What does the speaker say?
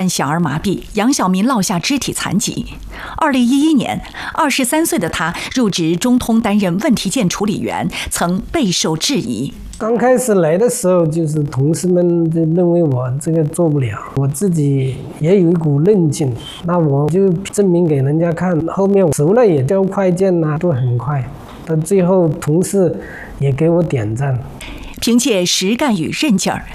小儿麻痹，杨晓民落下肢体残疾。2011年，23岁的他入职中通担任问题件处理员，曾备受质疑。 刚开始来的时候，就是同事们就认为我这个做不了，我自己也有一股韧劲，那我就证明给人家看。后面熟了也交快件呐，都很快。到最后，同事也给我点赞。 凭借实干与韧劲儿，